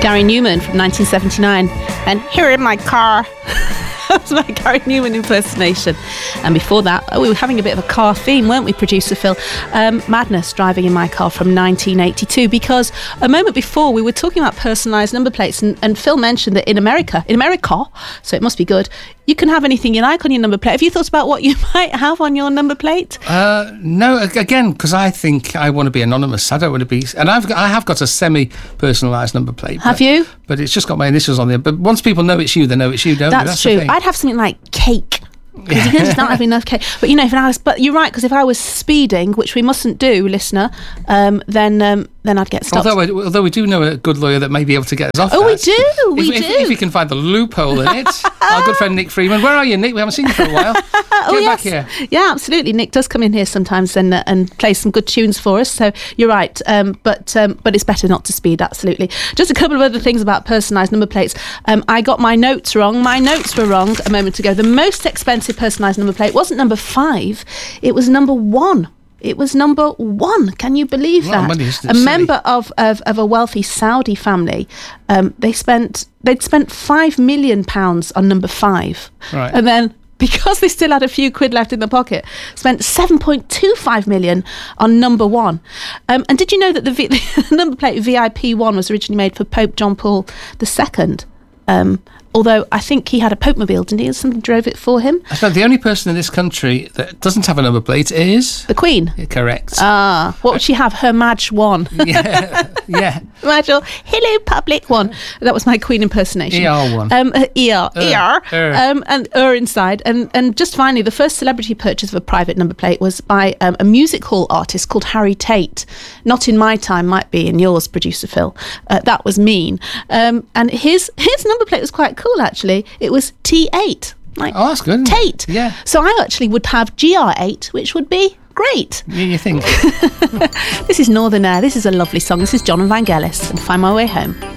Gary Newman from 1979, and Here in My Car. That was my Gary Newman impersonation. And before that, we were having a bit of a car theme, weren't we, producer Phil? Madness, Driving in My Car from 1982, because a moment before we were talking about personalised number plates, and Phil mentioned that in America, so it must be good, you can have anything you like on your number plate. Have you thought about what you might have on your number plate? No, again, because I think I want to be anonymous. I don't want to be... And I have got a semi-personalised number plate. Have you? But it's just got my initials on there. But once people know it's you, they know it's you, don't they? That's true. I'd have something like cake. Because you can just not have enough cake. But you know, but you're right, because if I was speeding, which we mustn't do, listener, then I'd get stopped. Although we do know a good lawyer that may be able to get us off. Oh, that. we do. If we can find the loophole in it. Our good friend Nick Freeman. Where are you, Nick? We haven't seen you for a while. Get back here. Yeah, absolutely. Nick does come in here sometimes and play some good tunes for us. So you're right. But it's better not to speed. Absolutely. Just a couple of other things about personalised number plates. I got my notes wrong. My notes were wrong a moment ago. The most expensive personalised number plate wasn't number 5. It was number 1. It was number 1. Can you believe that? A member of a wealthy Saudi family, they'd spent £5 million on number 5, right. And then because they still had a few quid left in their pocket, spent 7.25 million on number 1. And did you know that the number plate VIP1 was originally made for Pope John Paul II? Although I think he had a Pope-mobile, didn't he? And somebody drove it for him. I thought the only person in this country that doesn't have a number plate is... the Queen. Yeah, correct. What would she have? Her Madge 1. Yeah. Madge, hello, public 1. That was my Queen impersonation. ER1. And inside. And just finally, the first celebrity purchase of a private number plate was by a music hall artist called Harry Tate. Not in my time, might be in yours, producer Phil. That was mean. And his number plate was quite cool, actually. It was T8. Oh, that's good. Tate. Yeah. So I actually would have GR8, which would be great. Yeah, you think? This is Northern Air. This is a lovely song. This is John and Vangelis and Find My Way Home.